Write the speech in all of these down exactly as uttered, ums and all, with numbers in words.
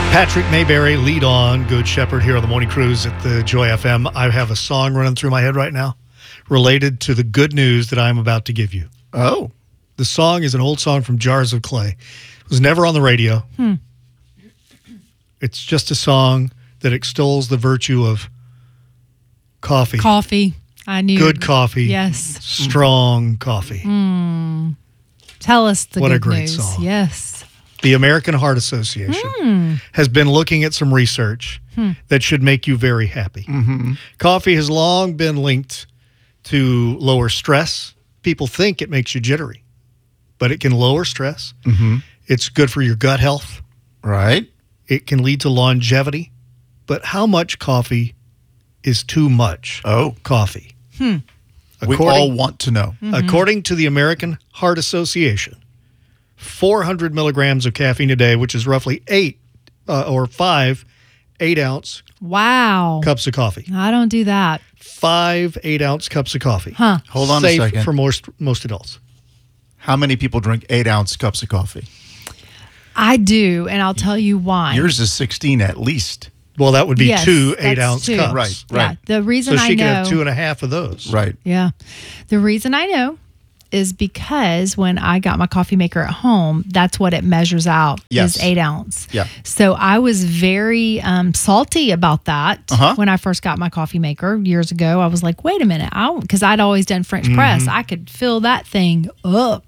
Patrick Mayberry, lead on Good Shepherd here on the Morning Cruise at the Joy F M. I have a song running through my head right now related to the good news that I'm about to give you. Oh. The song is an old song from Jars of Clay. It was never on the radio. Hmm. It's just a song that extols the virtue of coffee. Coffee. I knew. Good coffee. Yes. Strong coffee. Mm. Tell us the what good a great news. song. Yes. The American Heart Association Hmm. has been looking at some research Hmm. that should make you very happy. Mm-hmm. Coffee has long been linked to lower stress. People think it makes you jittery, but it can lower stress. Mm-hmm. It's good for your gut health. Right. It can lead to longevity. But how much coffee is too much Oh. coffee? Hmm. We all want to know. Mm-hmm. According to the American Heart Association, four hundred milligrams of caffeine a day, which is roughly eight uh, or five eight-ounce Wow. cups of coffee. I don't do that. Five eight-ounce cups of coffee. Huh. Hold on Safe a second. for most, most adults. How many people drink eight-ounce cups of coffee? I do, and I'll tell you why. Yours is sixteen at least. Well, that would be Yes, two that's eight-ounce two. cups. Right, Yeah. right. The reason So I she know. can have two and a half of those. Right. Yeah. The reason I know is because when I got my coffee maker at home, that's what it measures out Yes. is eight ounce. Yeah. So I was very um, salty about that Uh-huh. when I first got my coffee maker years ago. I was like, wait a minute, because I'd always done French press. I could fill that thing up.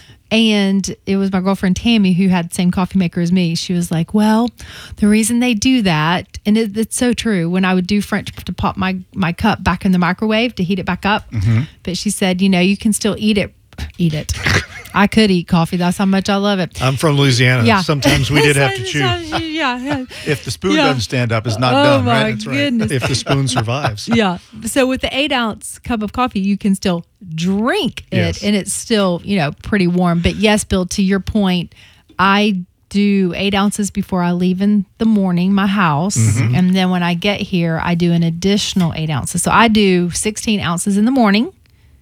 And it was my girlfriend Tammy who had the same coffee maker as me. She was like, well, the reason they do that, and it, it's so true, when I would do French to pop my, my cup back in the microwave to heat it back up. But she said, you know, you can still eat it. Eat it. I could eat coffee. That's how much I love it. I'm from Louisiana. Yeah. Sometimes we did have to chew yeah, yeah. If the spoon Yeah. doesn't stand up, it's not Oh, done, my right? That's right. goodness. If the spoon survives. Yeah. So with the eight ounce cup of coffee, you can still drink it, Yes. and it's still, you know, pretty warm. But yes, Bill, to your point, I do eight ounces before I leave in the morning, my house. Mm-hmm. And then when I get here, I do an additional eight ounces. So I do sixteen ounces in the morning.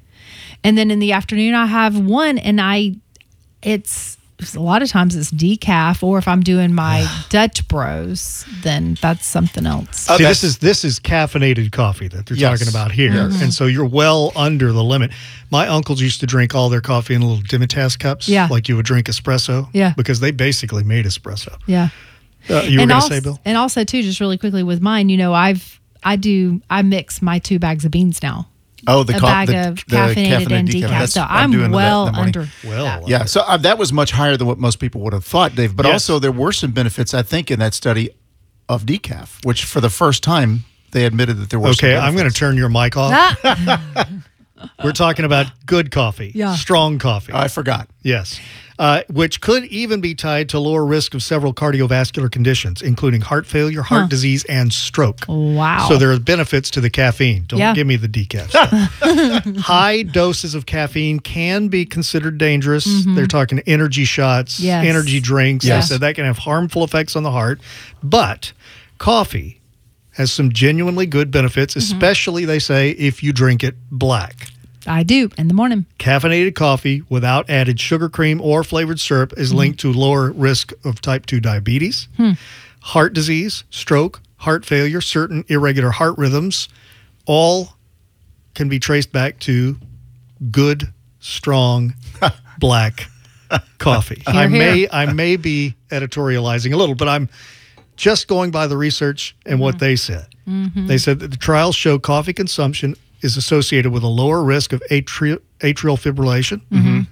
And then in the afternoon, I have one, and I, it's, a lot of times it's decaf, or if I'm doing my Dutch Bros, then that's something else. Oh, See, that's- this is this is caffeinated coffee that they're Yes. talking about here, Mm-hmm. and so you're well under the limit. My uncles used to drink all their coffee in little Dimitas cups, Yeah. like you would drink espresso, Yeah. because they basically made espresso. Yeah. Uh, you were and going to also, say, Bill? And also too, just really quickly with mine, you know, I've I do I mix my two bags of beans now. Oh, the a co- bag the, of the caffeinated and decaf. decaf. That's- So I'm, doing that in well the morning. under. Well, that. Yeah, so uh, that was much higher than what most people would have thought, Dave. But Yes. also, there were some benefits, I think, in that study of decaf, which for the first time they admitted that there were. okay, some I'm going to benefits. turn your mic off. Ah, We're talking about good coffee, Yeah. strong coffee. I forgot. Yes. Uh, which could even be tied to lower risk of several cardiovascular conditions, including heart failure, heart Huh. disease, and stroke. wow. So there are benefits to the caffeine. Don't Yeah. give me the decaf stuff. High doses of caffeine can be considered dangerous. They're talking energy shots, Mm-hmm. Yes. energy drinks. Yes. They said that can have harmful effects on the heart. But coffee has some genuinely good benefits, Mm-hmm. especially, they say, if you drink it black. I do in the morning. Caffeinated coffee without added sugar, cream, or flavored syrup is linked to lower risk of type two diabetes, heart disease, stroke, heart failure, certain irregular heart rhythms. All can be traced back to good, strong, black coffee. I Hear, may hear. I may be editorializing a little, but I'm just going by the research and what they said. They said that the trials show coffee consumption is associated with a lower risk of atri- atrial fibrillation.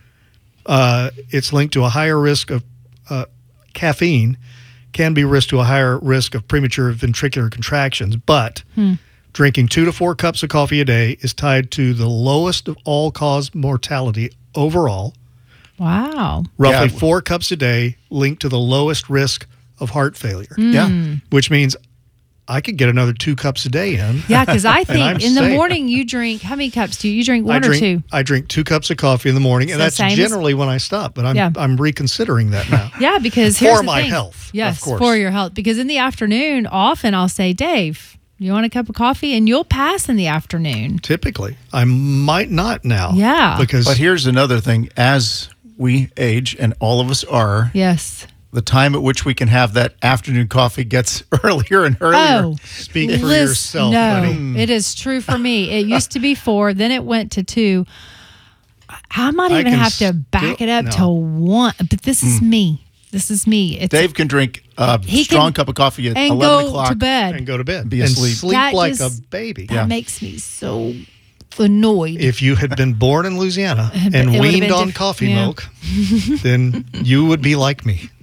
Uh, it's linked to a higher risk of uh, caffeine, can be risk to a higher risk of premature ventricular contractions. But drinking two to four cups of coffee a day is tied to the lowest of all-cause mortality overall. Wow. Roughly Yeah. four cups a day linked to the lowest risk of heart failure, Yeah. which means I could get another two cups a day in. Yeah, because I I'm think in the safe. morning you drink, how many cups do you, you drink? One I or drink, two? I drink two cups of coffee in the morning, and So that's same as- generally when I stop. But I'm Yeah. I'm reconsidering that now. Yeah, because For here's the my thing. health, Yes, of course. for your health. Because in the afternoon, often I'll say, Dave, you want a cup of coffee? And you'll pass in the afternoon. Typically, I might not now. Yeah. because But here's another thing: as we age, and all of us are, Yes. the time at which we can have that afternoon coffee gets earlier and earlier. Oh, Speak for Liz, yourself, no, buddy. it is true for me. It used to be four, then it went to two. I might I even can have to back still- it up no. to one, but this is me. This is me. It's Dave can drink a He strong can- cup of coffee at and eleven go o'clock. to bed. And go to bed. Be and asleep. sleep That like just- a baby. That Yeah. makes me so annoyed. If you had been born in Louisiana But it and would've weaned been on diff- coffee yeah. milk, then you would be like me.